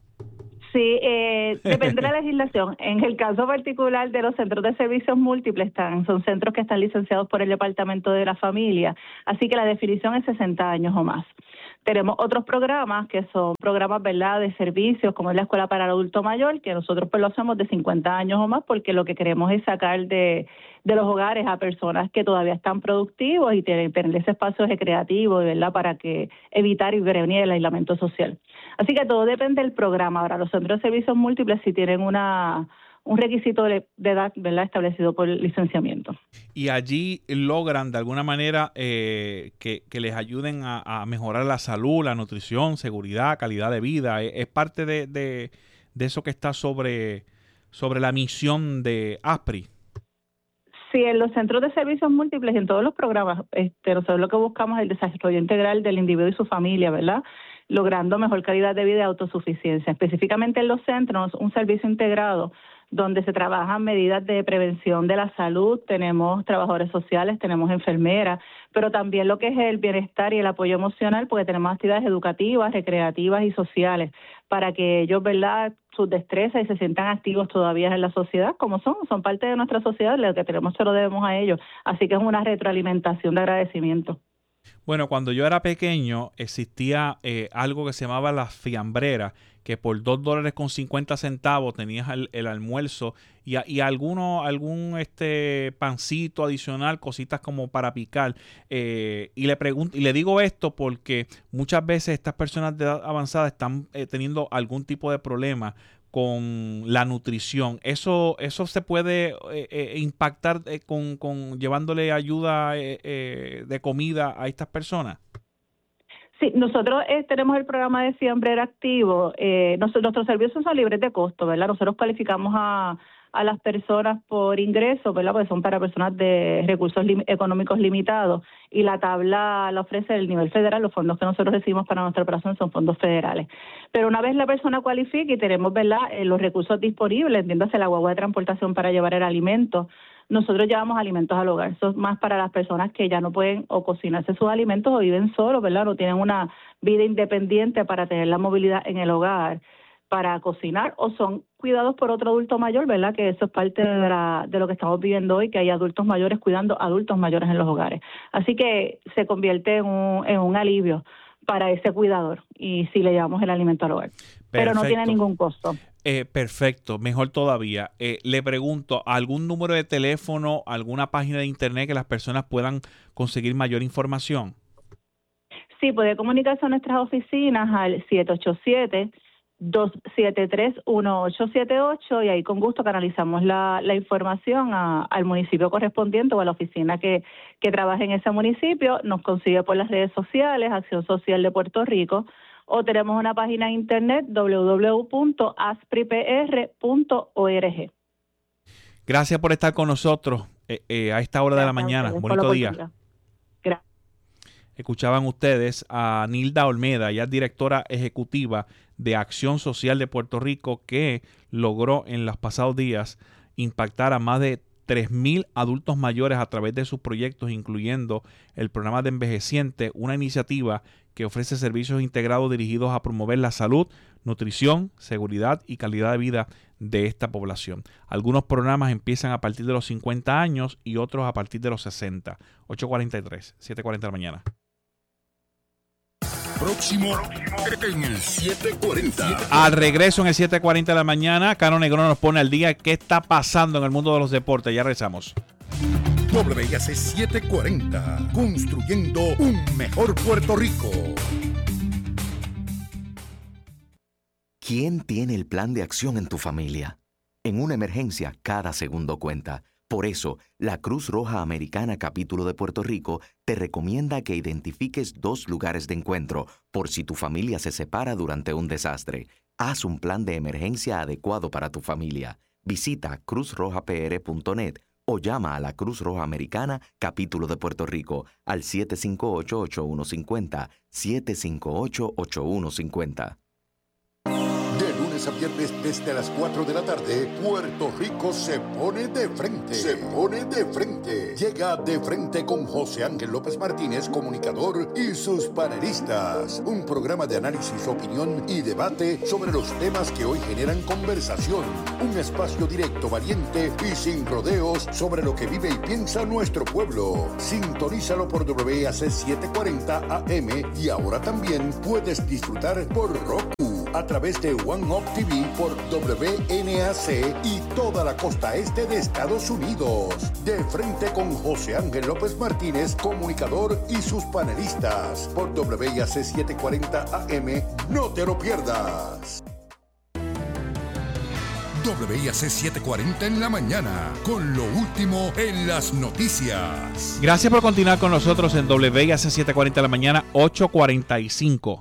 Sí, eh, depende de la legislación. En el caso particular de los centros de servicios múltiples, están, son centros que están licenciados por el Departamento de la Familia, así que la definición es sesenta años o más. Tenemos otros programas que son programas, ¿verdad?, de servicios, como es la Escuela para el Adulto Mayor, que nosotros pues lo hacemos de cincuenta años o más, porque lo que queremos es sacar de, de los hogares a personas que todavía están productivos y tener, tener ese espacio recreativo, ¿verdad?, para que evitar y prevenir el aislamiento social. Así que todo depende del programa. Ahora, los centros de servicios múltiples sí tienen una un requisito de, de edad, ¿verdad?, establecido por el licenciamiento. Y allí logran de alguna manera eh, que, que les ayuden a, a mejorar la salud, la nutrición, seguridad, calidad de vida. Es, es parte de, de, de eso que está sobre, sobre la misión de ASPRI. Sí, en los centros de servicios múltiples y en todos los programas, este, nosotros lo que buscamos es el desarrollo integral del individuo y su familia, ¿verdad?, logrando mejor calidad de vida y autosuficiencia. Específicamente en los centros, un servicio integrado donde se trabajan medidas de prevención de la salud, tenemos trabajadores sociales, tenemos enfermeras, pero también lo que es el bienestar y el apoyo emocional, porque tenemos actividades educativas, recreativas y sociales, para que ellos, ¿verdad?, sus destrezas y se sientan activos todavía en la sociedad, como son, son parte de nuestra sociedad, lo que tenemos se lo debemos a ellos, así que es una retroalimentación de agradecimiento. Bueno, cuando yo era pequeño existía eh, algo que se llamaba la fiambrera, que por dos dólares con cincuenta centavos tenías el, el almuerzo y, y alguno, algún este pancito adicional, cositas como para picar. Eh, y le pregunto, y le digo esto porque muchas veces estas personas de edad avanzada están eh, teniendo algún tipo de problema con la nutrición. Eso eso se puede eh, eh, impactar eh, con, con llevándole ayuda eh, eh, de comida a estas personas. Sí, nosotros eh, tenemos el programa de Fiambrera activo. Eh, nosotros, nuestros servicios son libres de costo, ¿verdad? Nosotros calificamos a, a las personas por ingreso, ¿verdad? Porque son para personas de recursos lim- económicos limitados. Y la tabla la ofrece el nivel federal. Los fondos que nosotros recibimos para nuestra operación son fondos federales. Pero una vez la persona cualifique y tenemos, ¿verdad?, eh, los recursos disponibles, entiéndase la guagua de transportación para llevar el alimento, nosotros llevamos alimentos al hogar. Eso es más para las personas que ya no pueden o cocinarse sus alimentos o viven solos, ¿verdad? No tienen una vida independiente para tener la movilidad en el hogar para cocinar, o son cuidados por otro adulto mayor, ¿verdad? Que eso es parte de, la, de lo que estamos viviendo hoy, que hay adultos mayores cuidando adultos mayores en los hogares. Así que se convierte en un, en un alivio para ese cuidador y si le llevamos el alimento al hogar. Perfecto. Pero no tiene ningún costo. Eh, perfecto, mejor todavía. Eh, le pregunto, ¿algún número de teléfono, alguna página de internet que las personas puedan conseguir mayor información? Sí, puede comunicarse a nuestras oficinas al siete ocho siete, dos siete tres, uno ocho siete ocho y ahí con gusto canalizamos la, la información a, al municipio correspondiente o a la oficina que, que trabaje en ese municipio. Nos consigue por las redes sociales, Acción Social de Puerto Rico, o tenemos una página de internet doble u doble u doble u punto aspri p r punto org. Gracias por estar con nosotros eh, eh, a esta hora Gracias de la mañana. Bonito día. Gracias. Escuchaban ustedes a Nilda Olmeda, ella es directora ejecutiva de Acción Social de Puerto Rico, que logró en los pasados días impactar a más de tres mil adultos mayores a través de sus proyectos, incluyendo el programa de envejeciente, una iniciativa que ofrece servicios integrados dirigidos a promover la salud, nutrición, seguridad y calidad de vida de esta población. Algunos programas empiezan a partir de los cincuenta años y otros a partir de los sesenta. ocho cuarenta y tres, siete cuarenta de la mañana. Próximo en el siete cuarenta. Al regreso en el siete cuarenta de la mañana, Caro Negrón nos pone al día qué está pasando en el mundo de los deportes. Ya regresamos. W I A C setecientos cuarenta, construyendo un mejor Puerto Rico. ¿Quién tiene el plan de acción en tu familia? En una emergencia, cada segundo cuenta. Por eso, la Cruz Roja Americana Capítulo de Puerto Rico te recomienda que identifiques dos lugares de encuentro por si tu familia se separa durante un desastre. Haz un plan de emergencia adecuado para tu familia. Visita cruz roja p r punto net o llama a la Cruz Roja Americana, Capítulo de Puerto Rico, al siete cinco ocho, ocho uno cinco cero, siete cinco ocho, ocho uno cinco cero. De lunes a viernes desde las cuatro de la tarde, Puerto Rico se pone de frente. Se pone de frente. Llega De Frente con José Ángel López Martínez, comunicador, y sus panelistas. Un programa de análisis, opinión y debate sobre los temas que hoy generan conversación. Un espacio directo, valiente y sin rodeos sobre lo que vive y piensa nuestro pueblo. Sintonízalo por W A C setecientos cuarenta A M y ahora también puedes disfrutar por Roku a través de One Up T V por W N A C y toda la costa este de Estados Unidos. De Frente con José Ángel López Martínez, comunicador, y sus panelistas por W A C setecientos cuarenta A M. No te lo pierdas. W A C setecientos cuarenta en la mañana, con lo último en las noticias. Gracias por continuar con nosotros en W A C setecientos cuarenta en la mañana, ocho cuarenta y cinco.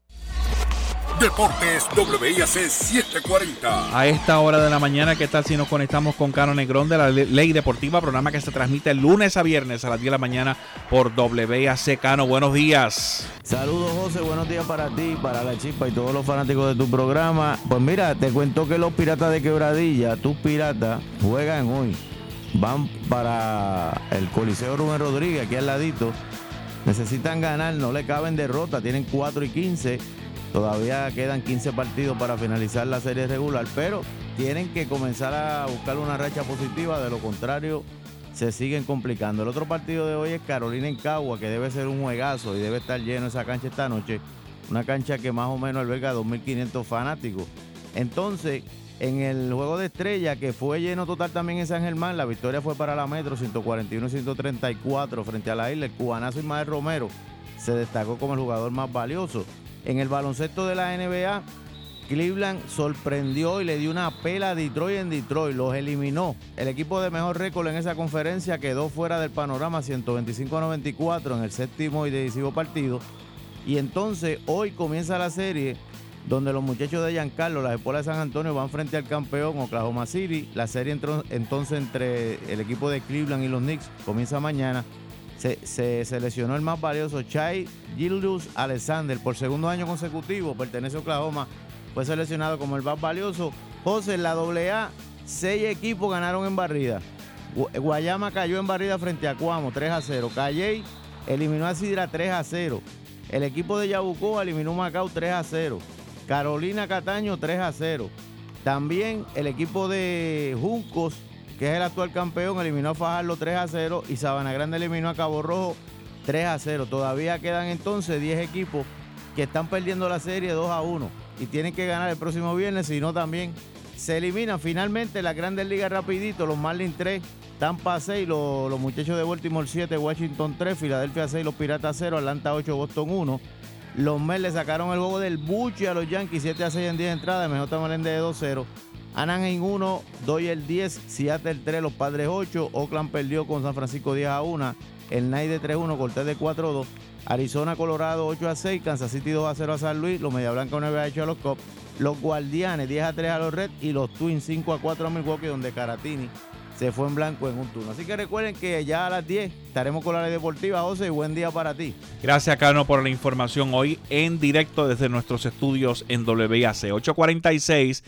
Deportes W A C setecientos cuarenta. A esta hora de la mañana, ¿qué tal si nos conectamos con Cano Negrón de la Ley Deportiva? Programa que se transmite lunes a viernes a las diez de la mañana por W A C. Cano, buenos días. Saludos, José, buenos días para ti, para la Chispa y todos los fanáticos de tu programa. Pues mira, te cuento que los Piratas de Quebradilla, tus Piratas, juegan hoy. Van para el Coliseo Rubén Rodríguez, aquí al ladito. Necesitan ganar, no le caben derrota, tienen cuatro y quince. Todavía quedan quince partidos para finalizar la serie regular, pero tienen que comenzar a buscar una racha positiva, de lo contrario se siguen complicando. El otro partido de hoy es Carolina en Cagua, que debe ser un juegazo y debe estar lleno esa cancha esta noche, una cancha que más o menos alberga dos mil quinientos fanáticos. Entonces, en el juego de estrella, que fue lleno total también en San Germán, la victoria fue para la Metro, ciento cuarenta y uno a ciento treinta y cuatro frente a la Isla. El cubanazo Ismael Romero se destacó como el jugador más valioso. En el baloncesto de la N B A, Cleveland sorprendió y le dio una pela a Detroit en Detroit, los eliminó. El equipo de mejor récord en esa conferencia quedó fuera del panorama, ciento veinticinco a noventa y cuatro en el séptimo y decisivo partido. Y entonces hoy comienza la serie donde los muchachos de Giancarlo, las Espuelas de San Antonio, van frente al campeón Oklahoma City. La serie entró, entonces entre el equipo de Cleveland y los Knicks comienza mañana. Se, se seleccionó el más valioso, Shai Gilgeous-Alexander, por segundo año consecutivo, pertenece a Oklahoma, fue seleccionado como el más valioso. José, en la doble A, seis equipos ganaron en barrida. Guayama cayó en barrida frente a Cuamo, tres a cero. Calley eliminó a Sidra tres a cero. El equipo de Yabucoa eliminó a Macao tres a cero. Carolina Cataño tres a cero. También el equipo de Juncos, que es el actual campeón, eliminó a Fajardo tres a cero y Sabana Grande eliminó a Cabo Rojo tres a cero. Todavía quedan entonces diez equipos que están perdiendo la serie dos a uno y tienen que ganar el próximo viernes, si no también se eliminan. Finalmente las Grandes Ligas rapidito, los Marlins tres, Tampa seis, los, los muchachos de Baltimore siete, Washington tres, Filadelfia seis, los Piratas cero, Atlanta ocho, Boston uno. Los Mets le sacaron el juego del buche a los Yankees siete a seis en diez entradas, M J Melende de dos cero. Anaheim uno, Dodgers diez, Seattle tres, los Padres ocho, Oakland perdió con San Francisco diez a uno, el Knights de tres a uno, Cortés de cuatro a dos, Arizona, Colorado ocho a seis, Kansas City dos a cero a San Luis, los Media Blanca nueve a ocho a los Cubs, los Guardianes diez a tres a los Reds y los Twins cinco a cuatro a Milwaukee, donde Caratini se fue en blanco en un turno. Así que recuerden que ya a las diez estaremos con la Ley Deportiva, José, y buen día para ti. Gracias, Cano, por la información hoy en directo desde nuestros estudios en W A C. ocho cuarenta y seis,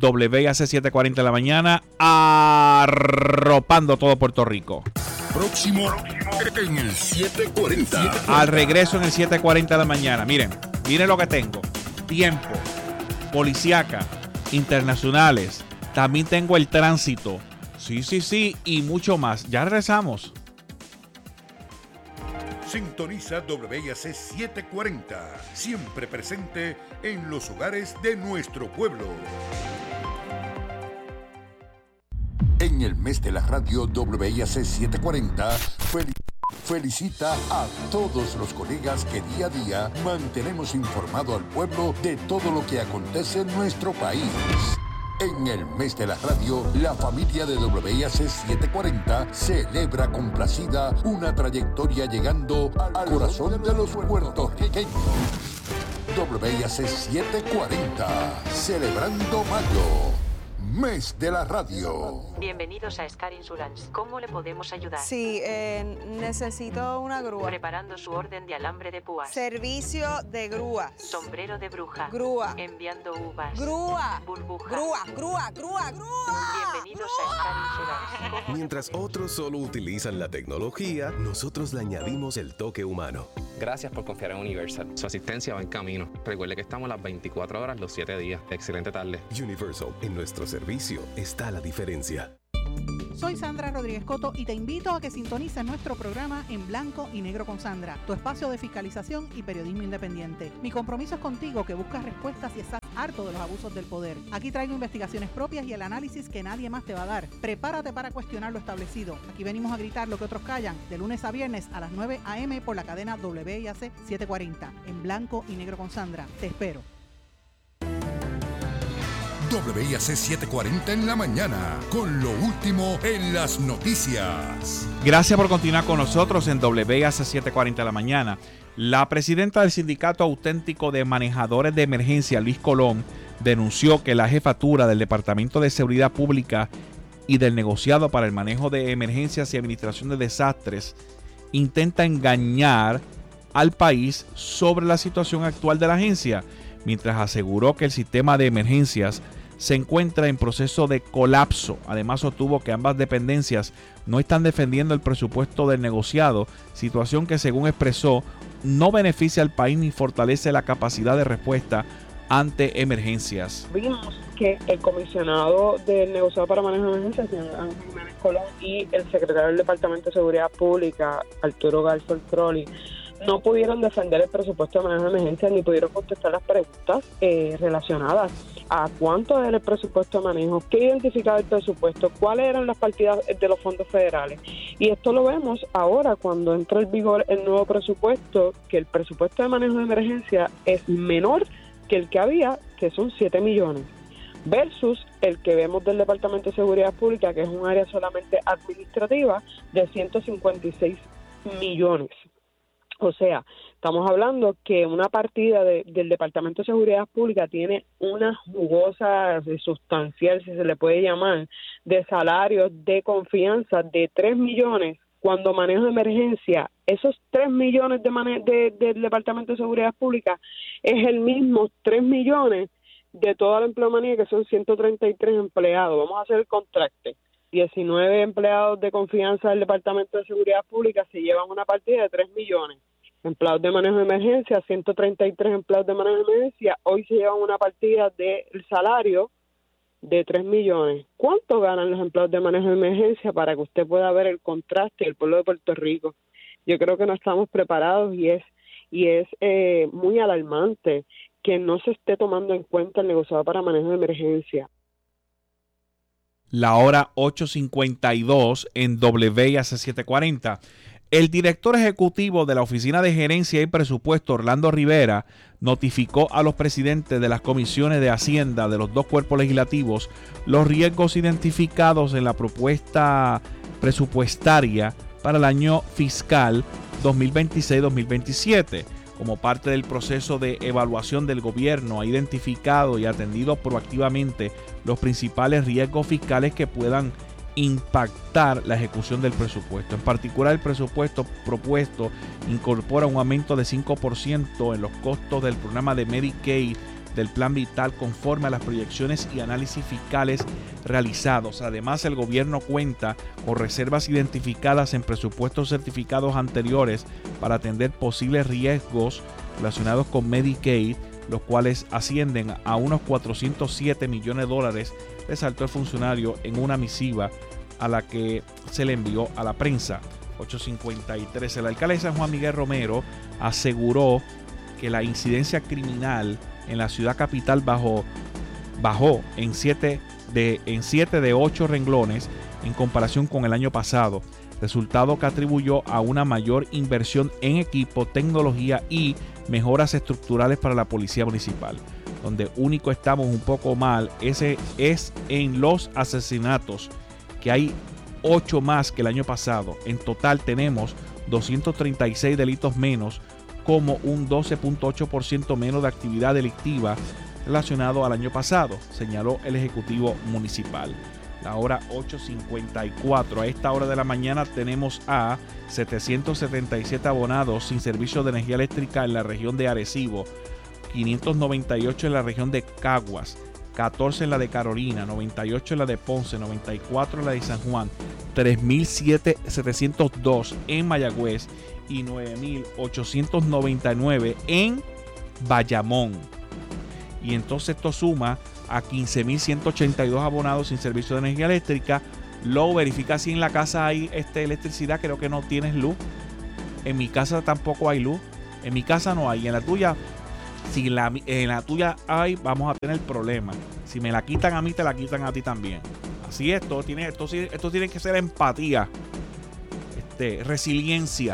W A C setecientos cuarenta de la mañana, arropando todo Puerto Rico. Próximo en el setecientos cuarenta. Al regreso en el setecientos cuarenta de la mañana. Miren, miren lo que tengo. Tiempo, policíaca, internacionales. También tengo el tránsito. Sí, sí, sí, y mucho más. Ya regresamos. Sintoniza W A C setecientos cuarenta, siempre presente en los hogares de nuestro pueblo. En el mes de la radio, W A C setecientos cuarenta fel- felicita a todos los colegas que día a día mantenemos informado al pueblo de todo lo que acontece en nuestro país. En el mes de la radio, la familia de W A C setecientos cuarenta celebra complacida una trayectoria llegando al corazón de los puertorriqueños. W A C setecientos cuarenta, celebrando mayo. Mes de la Radio. Bienvenidos a Scar Insurance. ¿Cómo le podemos ayudar? Sí, eh, necesito una grúa. Preparando su orden de alambre de púas. Servicio de grúas. Sombrero de bruja. Grúa. Enviando uvas. Grúa. Burbuja. Grúa, grúa, grúa, grúa. Bienvenidos a Scar Insurance. Mientras otros solo utilizan la tecnología, nosotros le añadimos el toque humano. Gracias por confiar en Universal. Su asistencia va en camino. Recuerde que estamos las veinticuatro horas los siete días. Excelente tarde. Universal, en nuestro servicio está la diferencia. Soy Sandra Rodríguez Coto y te invito a que sintonices nuestro programa En Blanco y Negro con Sandra, tu espacio de fiscalización y periodismo independiente. Mi compromiso es contigo, que buscas respuestas y estás harto de los abusos del poder. Aquí traigo investigaciones propias y el análisis que nadie más te va a dar. Prepárate para cuestionar lo establecido. Aquí venimos a gritar lo que otros callan, de lunes a viernes a las nueve a eme por la cadena W I A C setecientos cuarenta. En Blanco y Negro con Sandra. Te espero. W I A C setecientos cuarenta en la mañana, con lo último en las noticias. Gracias por continuar con nosotros en W I A C setecientos cuarenta en la mañana. La presidenta del Sindicato Auténtico de Manejadores de Emergencia, Luis Colón, denunció que la jefatura del Departamento de Seguridad Pública y del Negociado para el Manejo de Emergencias y Administración de Desastres intenta engañar al país sobre la situación actual de la agencia, mientras aseguró que el sistema de emergencias se encuentra en proceso de colapso. Además, sostuvo que ambas dependencias no están defendiendo el presupuesto del negociado, situación que, según expresó, no beneficia al país ni fortalece la capacidad de respuesta ante emergencias. Vimos que el comisionado del negociado para manejo de emergencias, señor Ángel Jiménez Colón, y el secretario del Departamento de Seguridad Pública, Arturo Garza Crowley, no pudieron defender el presupuesto de manejo de emergencias ni pudieron contestar las preguntas eh, relacionadas a cuánto era el presupuesto de manejo, qué identificaba el presupuesto, cuáles eran las partidas de los fondos federales. Y esto lo vemos ahora cuando entra en vigor el nuevo presupuesto, que el presupuesto de manejo de emergencia es menor que el que había, que son siete millones, versus el que vemos del Departamento de Seguridad Pública, que es un área solamente administrativa, de ciento cincuenta y seis millones. O sea, estamos hablando que una partida de, del Departamento de Seguridad Pública tiene una jugosa, sustancial, si se le puede llamar, de salarios de confianza de tres millones, cuando manejo de emergencia, esos tres millones de mane- de, del Departamento de Seguridad Pública es el mismo tres millones de toda la empleomanía, que son ciento treinta y tres empleados. Vamos a hacer el contraste. diecinueve empleados de confianza del Departamento de Seguridad Pública se llevan una partida de tres millones. Empleados de manejo de emergencia, ciento treinta y tres empleados de manejo de emergencia, hoy se llevan una partida del salario de tres millones. ¿Cuánto ganan los empleados de manejo de emergencia para que usted pueda ver el contraste del pueblo de Puerto Rico? Yo creo que no estamos preparados y es y es eh, muy alarmante que no se esté tomando en cuenta el negociado para manejo de emergencia. La hora ocho cincuenta y dos en W I A C setecientos cuarenta. El director ejecutivo de la Oficina de Gerencia y Presupuesto, Orlando Rivera, notificó a los presidentes de las comisiones de Hacienda de los dos cuerpos legislativos los riesgos identificados en la propuesta presupuestaria para el año fiscal dos mil veintiséis dos mil veintisiete. Como parte del proceso de evaluación del gobierno, ha identificado y atendido proactivamente los principales riesgos fiscales que puedan impactar la ejecución del presupuesto. En particular, el presupuesto propuesto incorpora un aumento de cinco por ciento en los costos del programa de Medicaid del Plan Vital conforme a las proyecciones y análisis fiscales realizados. Además, el gobierno cuenta con reservas identificadas en presupuestos certificados anteriores para atender posibles riesgos relacionados con Medicaid, los cuales ascienden a unos cuatrocientos siete millones de dólares, resaltó el funcionario en una misiva a la que se le envió a la prensa. ocho cincuenta y tres. El alcalde de San Juan, Miguel Romero, aseguró que la incidencia criminal en la ciudad capital bajó, bajó en siete de, en siete de ocho renglones en comparación con el año pasado, resultado que atribuyó a una mayor inversión en equipo, tecnología y mejoras estructurales para la policía municipal. Donde único estamos un poco mal ese es en los asesinatos, que hay ocho más que el año pasado. En total tenemos doscientos treinta y seis delitos menos, como un doce punto ocho por ciento menos de actividad delictiva relacionado al año pasado, señaló el ejecutivo municipal. La hora ocho cincuenta y cuatro. A esta hora de la mañana tenemos a setecientos setenta y siete abonados sin servicio de energía eléctrica en la región de Arecibo, quinientos noventa y ocho en la región de Caguas, catorce en la de Carolina, noventa y ocho en la de Ponce, noventa y cuatro en la de San Juan, tres mil setecientos dos en Mayagüez y nueve mil ochocientos noventa y nueve en Bayamón. Y entonces esto suma a quince mil ciento ochenta y dos abonados sin servicio de energía eléctrica. Lo verifica si en la casa hay este, electricidad. Creo que no tienes luz. En mi casa tampoco hay luz. En mi casa no hay. En la tuya, si la, en la tuya hay, vamos a tener problemas. Si me la quitan a mí, te la quitan a ti también. Así es, esto tiene, esto, esto tiene que ser empatía, este, resiliencia.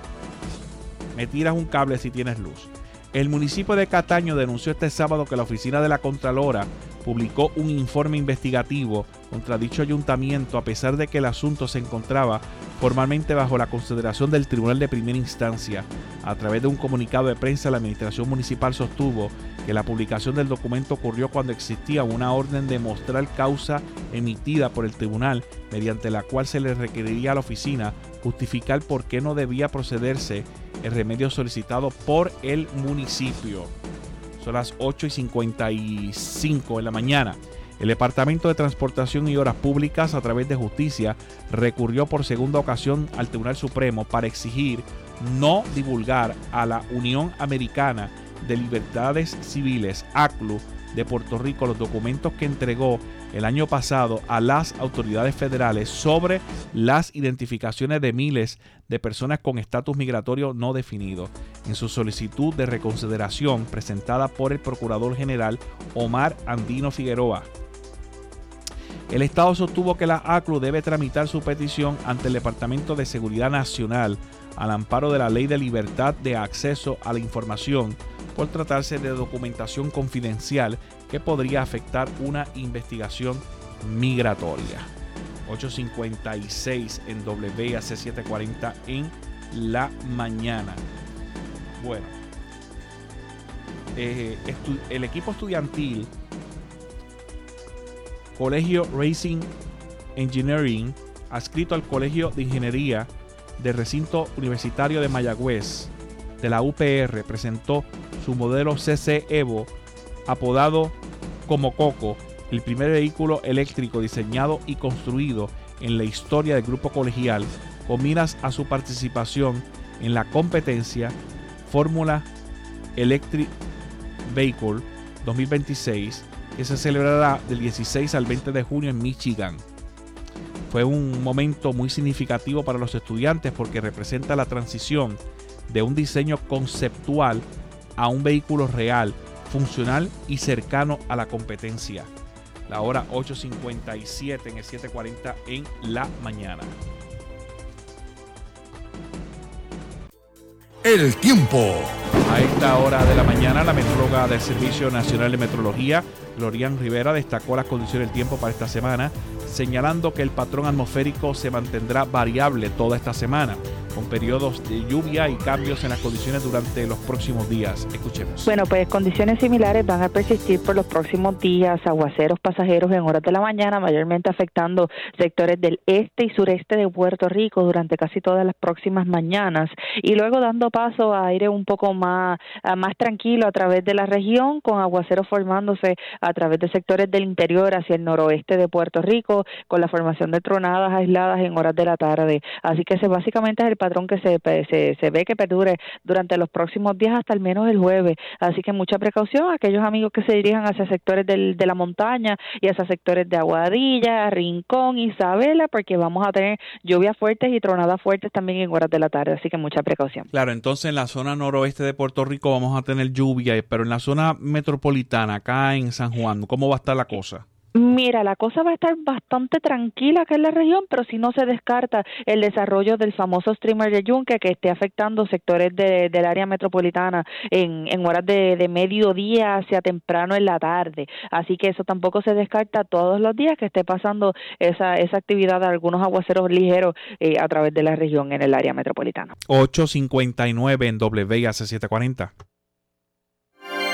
Me tiras un cable si tienes luz. El municipio de Cataño denunció este sábado que la oficina de la Contralora publicó un informe investigativo contra dicho ayuntamiento, a pesar de que el asunto se encontraba formalmente bajo la consideración del Tribunal de Primera Instancia. A través de un comunicado de prensa, la administración municipal sostuvo que la publicación del documento ocurrió cuando existía una orden de mostrar causa emitida por el tribunal, mediante la cual se le requeriría a la oficina justificar por qué no debía procederse el remedio solicitado por el municipio. Son las ocho y cincuenta y cinco de la mañana. El Departamento de Transportación y Obras Públicas, a través de Justicia, recurrió por segunda ocasión al Tribunal Supremo para exigir no divulgar a la Unión Americana de Libertades Civiles, A C L U, de Puerto Rico los documentos que entregó el año pasado a las autoridades federales sobre las identificaciones de miles de personas con estatus migratorio no definido. En su solicitud de reconsideración presentada por el Procurador General Omar Andino Figueroa, el Estado sostuvo que la A C L U debe tramitar su petición ante el Departamento de Seguridad Nacional al amparo de la Ley de Libertad de Acceso a la Información, por tratarse de documentación confidencial que podría afectar una investigación migratoria. ocho cincuenta y seis en W A C setecientos cuarenta en la mañana. Bueno, eh, el equipo estudiantil Colegio Racing Engineering, adscrito al Colegio de Ingeniería del Recinto Universitario de Mayagüez de la U P R, presentó su modelo C C Evo, apodado como Coco, el primer vehículo eléctrico diseñado y construido en la historia del grupo colegial, con miras a su participación en la competencia Fórmula Electric Vehicle dos mil veintiséis, que se celebrará del dieciséis al veinte de junio en Michigan. Fue un momento muy significativo para los estudiantes porque representa la transición de un diseño conceptual a un vehículo real, funcional y cercano a la competencia. La hora ocho cincuenta y siete en el setecientos cuarenta en la mañana. El tiempo. A esta hora de la mañana, la metróloga del Servicio Nacional de Meteorología, Glorian Rivera, destacó las condiciones del tiempo para esta semana, señalando que el patrón atmosférico se mantendrá variable toda esta semana, con periodos de lluvia y cambios en las condiciones durante los próximos días. Escuchemos. Bueno, pues condiciones similares van a persistir por los próximos días, aguaceros pasajeros en horas de la mañana, mayormente afectando sectores del este y sureste de Puerto Rico durante casi todas las próximas mañanas, y luego dando paso a aire un poco más, más tranquilo a través de la región, con aguaceros formándose a través de sectores del interior hacia el noroeste de Puerto Rico, con la formación de tronadas aisladas en horas de la tarde. Así que ese básicamente es el patrón que se, se, se ve que perdure durante los próximos días hasta al menos el jueves. Así que mucha precaución a aquellos amigos que se dirijan hacia sectores del, de la montaña y hacia sectores de Aguadilla, Rincón, Isabela, porque vamos a tener lluvias fuertes y tronadas fuertes también en horas de la tarde. Así que mucha precaución. Claro, entonces en la zona noroeste de Puerto Rico vamos a tener lluvia, pero en la zona metropolitana, acá en San Juan, ¿cómo va a estar la cosa? Mira, la cosa va a estar bastante tranquila acá en la región, pero si no se descarta el desarrollo del famoso streamer de Yunque que esté afectando sectores de, del área metropolitana en, en horas de, de mediodía hacia temprano en la tarde. Así que eso tampoco se descarta todos los días que esté pasando esa, esa actividad de algunos aguaceros ligeros eh, a través de la región en el área metropolitana. ocho cincuenta y nueve en W A C setecientos cuarenta.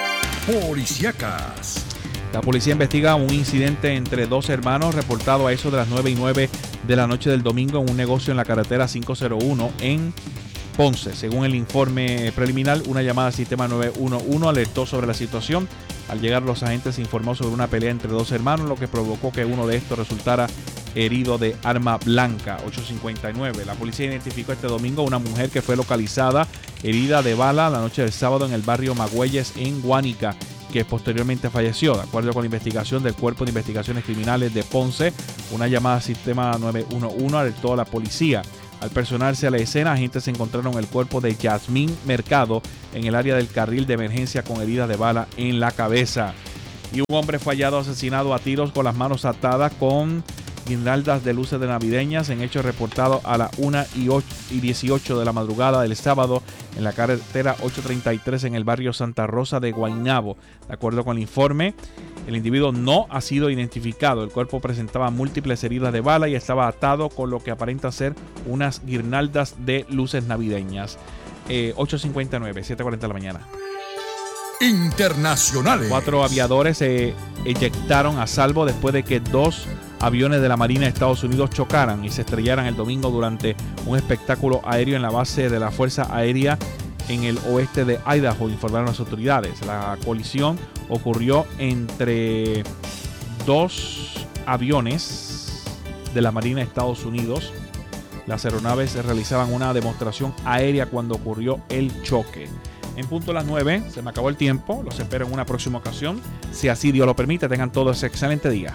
policíacas. La policía investiga un incidente entre dos hermanos reportado a eso de las nueve y nueve de la noche del domingo en un negocio en la carretera quinientos uno en Ponce. Según el informe preliminar, una llamada al sistema nueve uno uno alertó sobre la situación. Al llegar, los agentes informó sobre una pelea entre dos hermanos, lo que provocó que uno de estos resultara herido de arma blanca. ocho cincuenta y nueve. La policía identificó este domingo a una mujer que fue localizada herida de bala la noche del sábado en el barrio Magüeyes en Guánica, que posteriormente falleció. De acuerdo con la investigación del Cuerpo de Investigaciones Criminales de Ponce, una llamada al sistema nueve uno uno alertó a la policía. Al personarse a la escena, agentes encontraron el cuerpo de Yasmín Mercado en el área del carril de emergencia con heridas de bala en la cabeza. Y un hombre fue hallado asesinado a tiros con las manos atadas con guirnaldas de luces de navideñas en hecho reportado a las una y dieciocho de la madrugada del sábado en la carretera ochocientos treinta y tres en el barrio Santa Rosa de Guaynabo. De acuerdo con el informe, el individuo no ha sido identificado. El cuerpo presentaba múltiples heridas de bala y estaba atado con lo que aparenta ser unas guirnaldas de luces navideñas. Eh, ocho cincuenta y nueve, siete cuarenta de la mañana. Internacionales. Cuatro aviadores se eyectaron a salvo después de que dos aviones de la Marina de Estados Unidos chocaran y se estrellaran el domingo durante un espectáculo aéreo en la base de la Fuerza Aérea en el oeste de Idaho, informaron las autoridades. La colisión ocurrió entre dos aviones de la Marina de Estados Unidos. Las aeronaves realizaban una demostración aérea cuando ocurrió el choque. En punto a las nueve, se me acabó el tiempo. Los espero en una próxima ocasión. Si así Dios lo permite, tengan todos ese excelente día.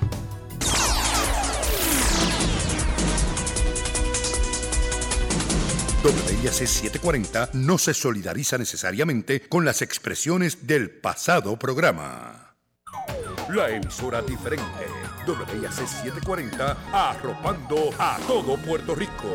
W I A C setecientos cuarenta no se solidariza necesariamente con las expresiones del pasado programa. La emisora diferente. W I A C setecientos cuarenta, arropando a todo Puerto Rico.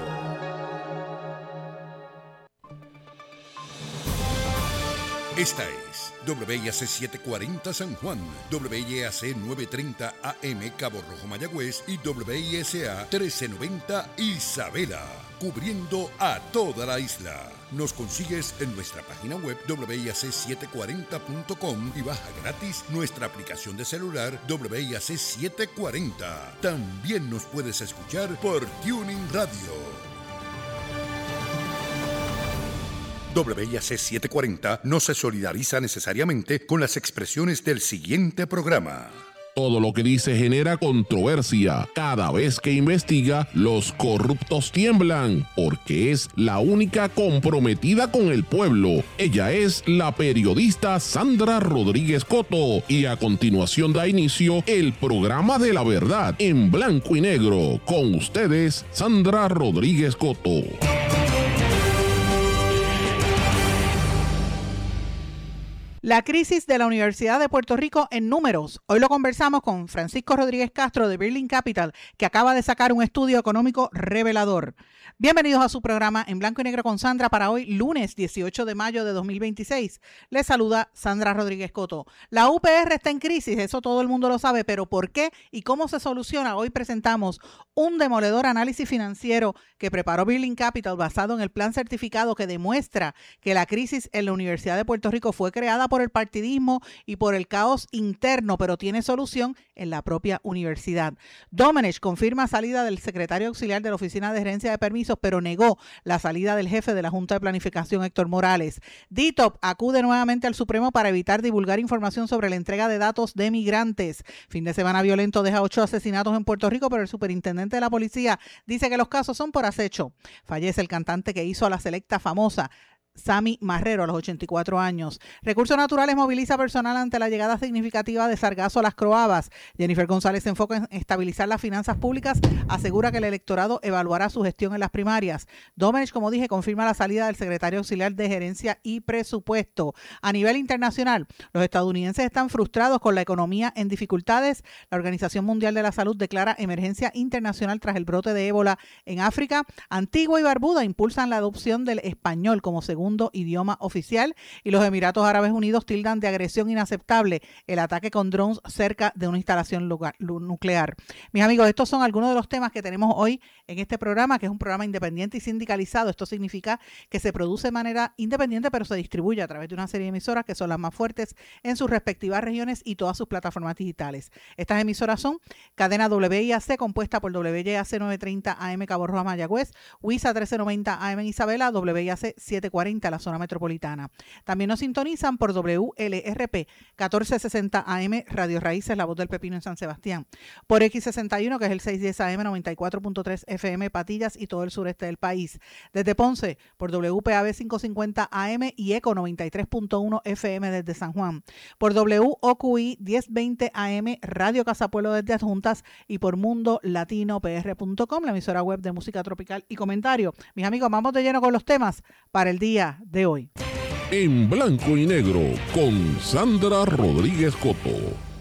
Esta es W I A C setecientos cuarenta San Juan, W I A C novecientos treinta A M Cabo Rojo Mayagüez y W I S A trece noventa Isabela, cubriendo a toda la isla. Nos consigues en nuestra página web W I A C setecientos cuarenta punto com y baja gratis nuestra aplicación de celular W I A C setecientos cuarenta. También nos puedes escuchar por Tuning Radio. W I A C setecientos cuarenta no se solidariza necesariamente con las expresiones del siguiente programa. Todo lo que dice genera controversia. Cada vez que investiga, los corruptos tiemblan, porque es la única comprometida con el pueblo. Ella es la periodista Sandra Rodríguez Coto. Y a continuación da inicio el programa de la verdad en blanco y negro. Con ustedes, Sandra Rodríguez Coto. La crisis de la Universidad de Puerto Rico en números. Hoy lo conversamos con Francisco Rodríguez Castro de Birling Capital, que acaba de sacar un estudio económico revelador. Bienvenidos a su programa En Blanco y Negro con Sandra para hoy, lunes dieciocho de mayo de dos mil veintiséis. Les saluda Sandra Rodríguez Coto. La U P R está en crisis, eso todo el mundo lo sabe, pero ¿por qué y cómo se soluciona? Hoy presentamos un demoledor análisis financiero que preparó Birling Capital basado en el plan certificado que demuestra que la crisis en la Universidad de Puerto Rico fue creada por el partidismo y por el caos interno, pero tiene solución en la propia universidad. Domenech confirma salida del secretario auxiliar de la Oficina de Gerencia de Permisos, pero negó la salida del jefe de la Junta de Planificación, Héctor Morales. D T O P acude nuevamente al Supremo para evitar divulgar información sobre la entrega de datos de migrantes. Fin de semana violento deja ocho asesinatos en Puerto Rico, pero el superintendente de la policía dice que los casos son por acecho. Fallece el cantante que hizo a la selecta famosa, Sammy Marrero, a los ochenta y cuatro años. Recursos Naturales moviliza personal ante la llegada significativa de sargazo a las Croabas. Jennifer González se enfoca en estabilizar las finanzas públicas, asegura que el electorado evaluará su gestión en las primarias. Domenech, como dije, confirma la salida del secretario auxiliar de Gerencia y Presupuesto. A nivel internacional, los estadounidenses están frustrados con la economía en dificultades. La Organización Mundial de la Salud declara emergencia internacional tras el brote de ébola en África. Antigua y Barbuda impulsan la adopción del español como segundo segundo idioma oficial. Y los Emiratos Árabes Unidos tildan de agresión inaceptable el ataque con drones cerca de una instalación lugar, nuclear. Mis amigos, estos son algunos de los temas que tenemos hoy en este programa, que es un programa independiente y sindicalizado. Esto significa que se produce de manera independiente, pero se distribuye a través de una serie de emisoras que son las más fuertes en sus respectivas regiones y todas sus plataformas digitales. Estas emisoras son Cadena W I A C, compuesta por W Y A C novecientos treinta A M Cabo Rojo Mayagüez, WISA trece noventa A M en Isabela, W I A C setecientos cuarenta la zona metropolitana. También nos sintonizan por W L R P catorce sesenta A M Radio Raíces, La Voz del Pepino en San Sebastián, por X sesenta y uno, que es el seiscientos diez A M noventa y cuatro punto tres F M Patillas y todo el sureste del país. Desde Ponce por W P A B quinientos cincuenta A M y ECO noventa y tres punto uno F M desde San Juan, por W O Q I mil veinte A M Radio Casa Pueblo desde Adjuntas y por mundo latino p r punto com, la emisora web de música tropical y comentario. Mis amigos, vamos de lleno con los temas para el día de hoy. En blanco y negro con Sandra Rodríguez Coto.